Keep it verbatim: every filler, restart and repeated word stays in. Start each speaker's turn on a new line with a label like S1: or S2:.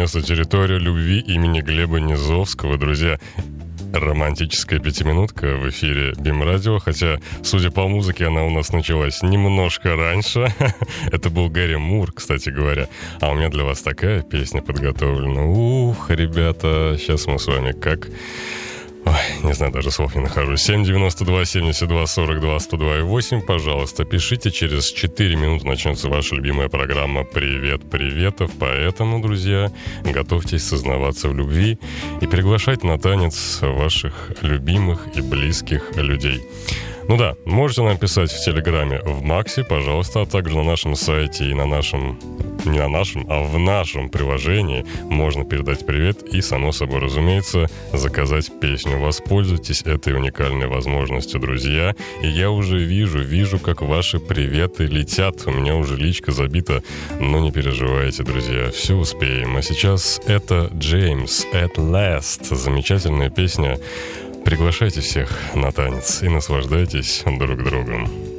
S1: наконец-то территорию любви имени Глеба Низовского, друзья. Романтическая пятиминутка в эфире БИМ-радио, хотя, судя по музыке, она у нас началась немножко раньше. Это был Гэри Мур, кстати говоря. А у меня для вас такая песня подготовлена. Ух, ребята, сейчас мы с вами как... Ой, не знаю, даже слов не нахожу. семь девяносто два семьдесят два сорок два сто два и восемь, пожалуйста, пишите. Через четыре минуты начнется ваша любимая программа «Привет, приветов». Поэтому, друзья, готовьтесь сознаваться в любви и приглашать на танец ваших любимых и близких людей. Ну да, можете нам писать в Телеграме в Максе, пожалуйста, а также на нашем сайте и на нашем... Не на нашем, а в нашем приложении можно передать привет и, само собой, разумеется, заказать песню. Воспользуйтесь этой уникальной возможностью, друзья. И я уже вижу, вижу, как ваши приветы летят. У меня уже личка забита, но не переживайте, друзья, все успеем. А сейчас это Джеймс «At Last». Замечательная песня. Приглашайте всех на танец и наслаждайтесь друг другом.